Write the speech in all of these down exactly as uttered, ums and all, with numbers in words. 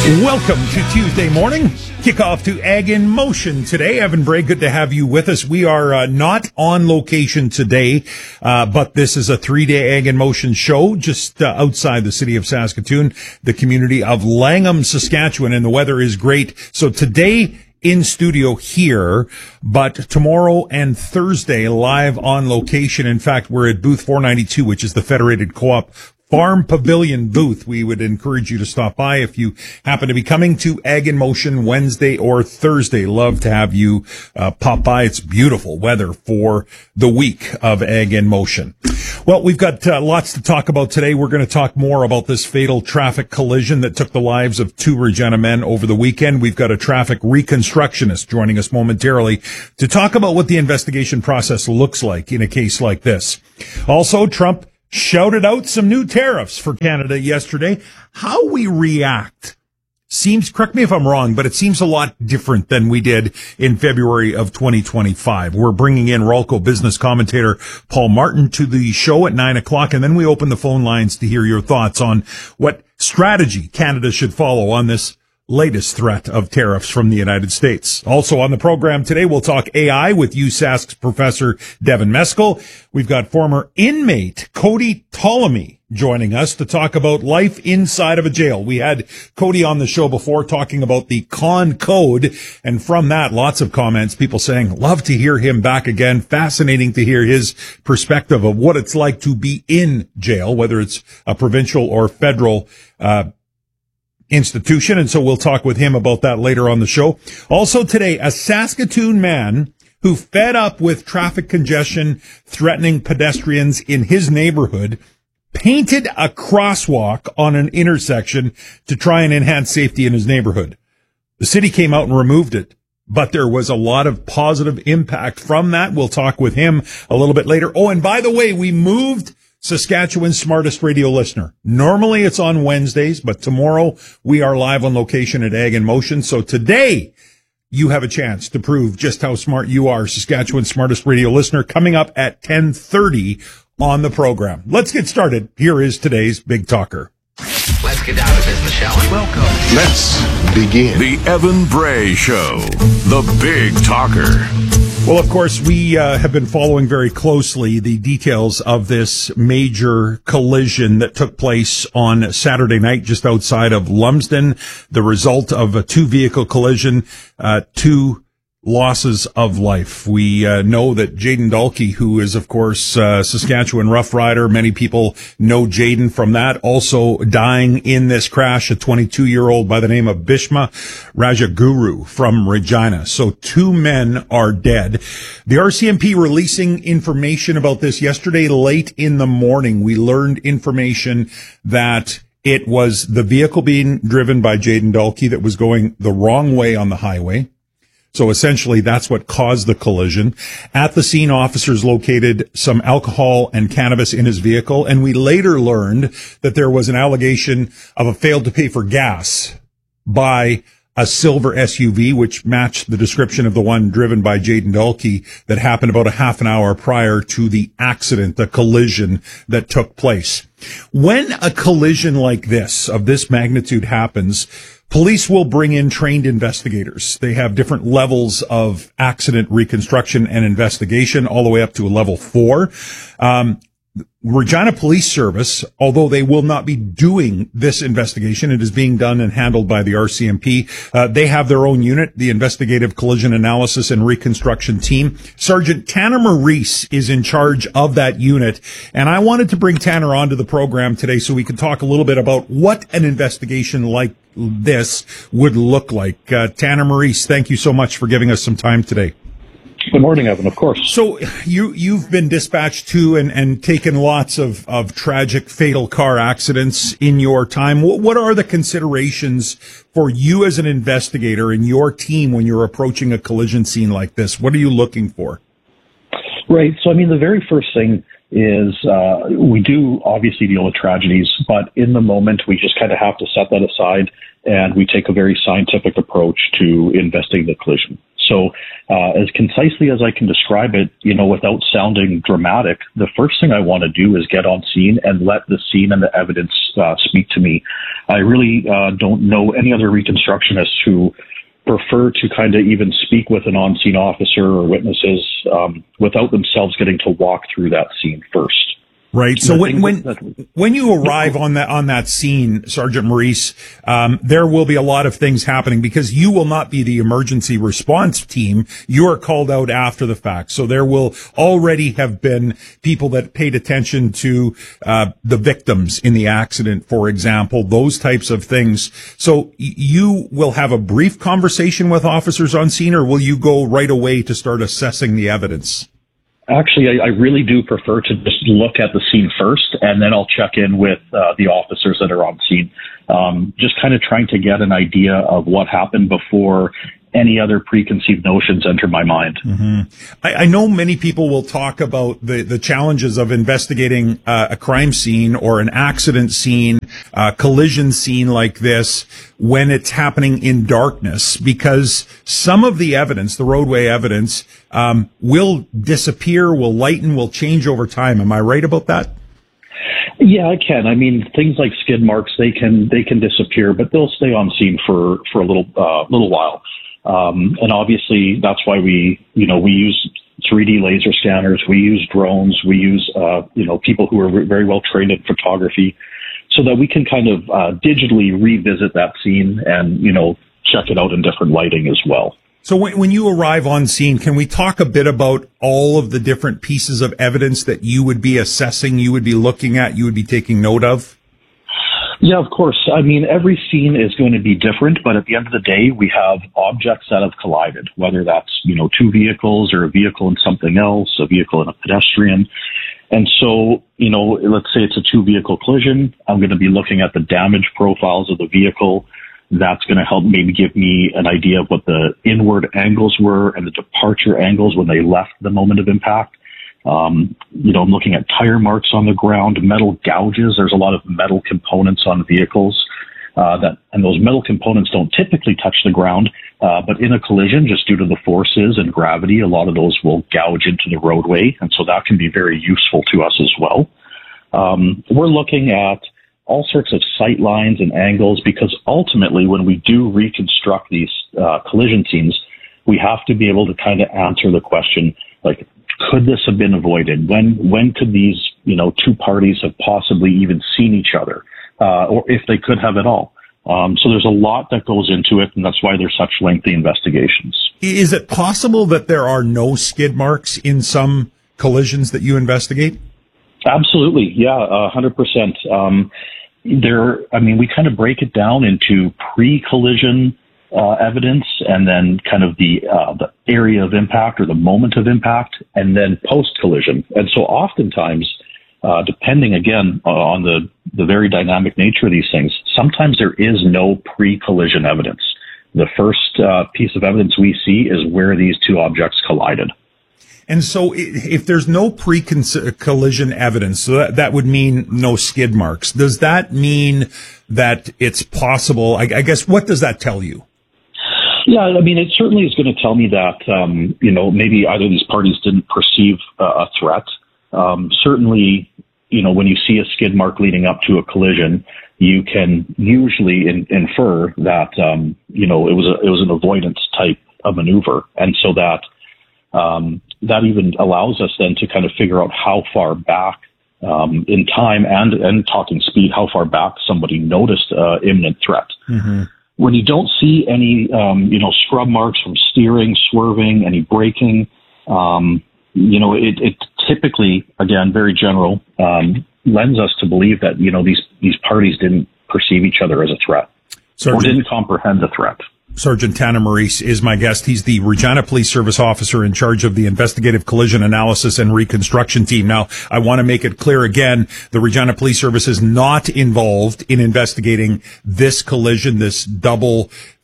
Welcome to Tuesday morning. Kickoff to Ag in Motion today. Evan Bray, good to have you with us. We are uh, not on location today, uh, but this is a three-day Ag in Motion show just uh, outside the city of Saskatoon, the community of Langham, Saskatchewan, and the weather is great. So today in studio here, but tomorrow and Thursday live on location. In fact, we're at booth four ninety-two, which is the Federated Co-op Farm Pavilion booth. We would encourage you to stop by if you happen to be coming to Ag in Motion Wednesday or Thursday. Love to have you uh, pop by. It's beautiful weather for the week of Ag in Motion. Well, we've got uh, lots to talk about today. We're going to talk more about this fatal traffic collision that took the lives of two Regina men over the weekend. We've got a traffic reconstructionist joining us momentarily to talk about what the investigation process looks like in a case like this. Also, Trump shouted out some new tariffs for Canada yesterday. How we react seems, correct me if I'm wrong, but it seems a lot different than we did in February of twenty twenty-five. We're bringing in Ralco business commentator Paul Martin to the show at nine o'clock, and then we open the phone lines to hear your thoughts on what strategy Canada should follow on this latest threat of tariffs from the United States. Also on the program today, we'll talk A I with U S A S C's Professor Devin Meskel. We've got former inmate Cody Ptolemy joining us to talk about life inside of a jail. We had Cody on the show before talking about the Con Code, and from that, lots of comments, people saying, love to hear him back again. Fascinating to hear his perspective of what it's like to be in jail, whether it's a provincial or federal uh institution, and so we'll talk with him about that later on the show. Also today, a Saskatoon man who, fed up with traffic congestion threatening pedestrians in his neighborhood, painted a crosswalk on an intersection to try and enhance safety in his neighborhood. The city came out and removed it, but there was a lot of positive impact from that. We'll talk with him a little bit later. Oh, and by the way, we moved Saskatchewan's smartest radio listener. Normally it's on Wednesdays, but tomorrow we are live on location at Ag in Motion. So today you have a chance to prove just how smart you are, Saskatchewan's smartest radio listener, coming up at ten thirty on the program. Let's get started. Here is today's Big Talker. Let's get down to business, shall we? Welcome. Let's begin. The Evan Bray Show, the Big Talker. Well, of course, we uh, have been following very closely the details of this major collision that took place on Saturday night just outside of Lumsden, the result of a two-vehicle collision, uh, two losses of life. We uh, know that Jayden Dalkey, who is, of course, uh, Saskatchewan Rough Rider, many people know Jayden from that, also dying in this crash, a twenty-two-year-old by the name of Bhishma Rajaguru from Regina. So two men are dead. The R C M P releasing information about this yesterday late in the morning. We learned information that it was the vehicle being driven by Jayden Dalkey that was going the wrong way on the highway. So essentially, that's what caused the collision. At the scene, officers located some alcohol and cannabis in his vehicle, and we later learned that there was an allegation of a failed to pay for gas by a silver S U V, which matched the description of the one driven by Jayden Dalkey that happened about a half an hour prior to the accident, the collision that took place. When a collision like this, of this magnitude, happens, police will bring in trained investigators. They have different levels of accident reconstruction and investigation, all the way up to a level four. Um, Regina Police Service, although they will not be doing this investigation, it is being done and handled by the R C M P. Uh, they have their own unit, the Investigative Collision Analysis and Reconstruction Team. Sergeant Tanner Maurice is in charge of that unit, and I wanted to bring Tanner onto the program today so we can talk a little bit about what an investigation like this would look like. Uh, Tanner Maurice, thank you so much for giving us some time today. Good morning, Evan, of course. So you, you've been dispatched to and, and taken lots of, of tragic, fatal car accidents in your time. What, what are the considerations for you as an investigator and your team when you're approaching a collision scene like this? What are you looking for? Right. So, I mean, the very first thing is uh, we do obviously deal with tragedies, but in the moment, we just kind of have to set that aside, and we take a very scientific approach to investigating the collision. So uh, as concisely as I can describe it, you know, without sounding dramatic, the first thing I want to do is get on scene and let the scene and the evidence uh, speak to me. I really uh, don't know any other reconstructionists who prefer to kind of even speak with an on-scene officer or witnesses um, without themselves getting to walk through that scene first. Right. So when, when, when you arrive on that, on that scene, Sergeant Maurice, um, there will be a lot of things happening because you will not be the emergency response team. You are called out after the fact. So there will already have been people that paid attention to, uh, the victims in the accident, for example, those types of things. So you will have a brief conversation with officers on scene, or will you go right away to start assessing the evidence? Actually, I, I really do prefer to just look at the scene first, and then I'll check in with uh, the officers that are on scene, um, just kind of trying to get an idea of what happened before any other preconceived notions enter my mind. Mm-hmm. I, I know many people will talk about the, the challenges of investigating uh, a crime scene or an accident scene, uh, collision scene like this when it's happening in darkness, because some of the evidence, the roadway evidence, um, will disappear, will lighten, will change over time. Am I right about that? Yeah, I can. I mean, things like skid marks, they can they can disappear, but they'll stay on scene for for a little uh, little while. Um, and obviously that's why we, you know, we use three D laser scanners, we use drones, we use, uh, you know, people who are very well trained in photography so that we can kind of, uh, digitally revisit that scene and, you know, check it out in different lighting as well. So when, when you arrive on scene, can we talk a bit about all of the different pieces of evidence that you would be assessing, you would be looking at, you would be taking note of? Yeah, of course. I mean, every scene is going to be different, but at the end of the day, we have objects that have collided, whether that's, you know, two vehicles or a vehicle and something else, a vehicle and a pedestrian. And so, you know, let's say it's a two vehicle collision. I'm going to be looking at the damage profiles of the vehicle. That's going to help maybe give me an idea of what the inward angles were and the departure angles when they left the moment of impact. Um, you know, I'm looking at tire marks on the ground, metal gouges. There's a lot of metal components on vehicles, uh, that, and those metal components don't typically touch the ground. Uh, but in a collision, just due to the forces and gravity, a lot of those will gouge into the roadway. And so that can be very useful to us as well. Um, we're looking at all sorts of sight lines and angles because ultimately when we do reconstruct these, uh, collision scenes, we have to be able to kind of answer the question, like, could this have been avoided? When when could these, you know, two parties have possibly even seen each other, uh, or if they could have at all? Um, so there's a lot that goes into it, and that's why there's such lengthy investigations. Is it possible that there are no skid marks in some collisions that you investigate? Absolutely, yeah, a hundred percent. Um, there, I mean, we kind of break it down into pre-collision Uh, evidence, and then kind of the uh, the area of impact or the moment of impact, and then post collision. And so, oftentimes, uh, depending again uh, on the the very dynamic nature of these things, sometimes there is no pre collision evidence. The first uh, piece of evidence we see is where these two objects collided. And so, if there's no pre-collision evidence, so that, that would mean no skid marks. Does that mean that it's possible? I, I guess what does that tell you? Yeah, I mean, it certainly is going to tell me that, um, you know, maybe either of these parties didn't perceive uh, a threat. Um, certainly, you know, when you see a skid mark leading up to a collision, you can usually in, infer that, um, you know, it was a, it was an avoidance type of maneuver. And so that, um, that even allows us then to kind of figure out how far back, um, in time and, and talking speed, how far back somebody noticed, uh, imminent threat. Mm-hmm. When you don't see any, um, you know, scrub marks from steering, swerving, any braking, um, you know, it, it typically, again, very general, um, lends us to believe that, you know, these, these parties didn't perceive each other as a threat Sergeant, or didn't comprehend the threat. Sergeant Tanner Maurice is my guest. He's the Regina Police Service officer in charge of the investigative collision analysis and reconstruction team. Now, I want to make it clear again, the Regina Police Service is not involved in investigating this collision, this double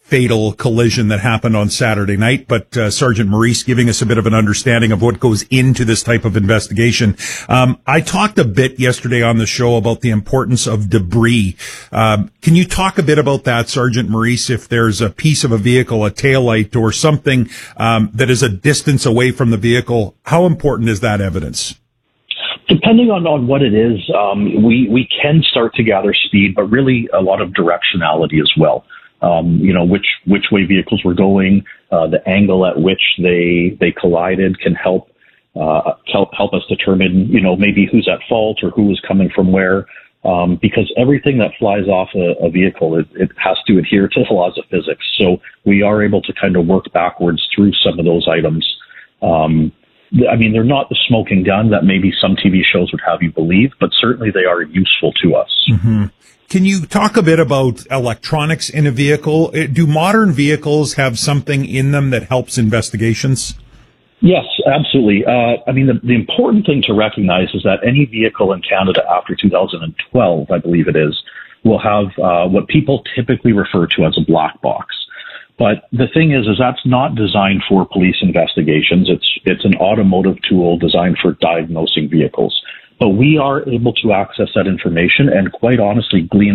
fatal collision that happened on Saturday night, but uh, Sergeant Maurice giving us a bit of an understanding of what goes into this type of investigation. Um, I talked a bit yesterday on the show about the importance of debris. Um, can you talk a bit about that, Sergeant Maurice, if there's a piece of a vehicle, a taillight, or something um, that is a distance away from the vehicle, how important is that evidence? Depending on, on what it is, um, we, we can start to gather speed, but really a lot of directionality as well. Um, you know, which, which way vehicles were going, uh, the angle at which they, they collided can help, uh, help, help us determine, you know, maybe who's at fault or who was coming from where. Um, because everything that flies off a, a vehicle, it, it has to adhere to the laws of physics. So we are able to kind of work backwards through some of those items. Um, I mean, they're not the smoking gun that maybe some T V shows would have you believe, but certainly they are useful to us. Mm-hmm. Can you talk a bit about electronics in a vehicle? Do modern vehicles have something in them that helps investigations? Yes, absolutely. Uh, I mean, the, the important thing to recognize is that any vehicle in Canada after two thousand twelve, I believe it is, will have uh, what people typically refer to as a black box. But the thing is, is that's not designed for police investigations. It's, it's an automotive tool designed for diagnosing vehicles. But we are able to access that information and quite honestly glean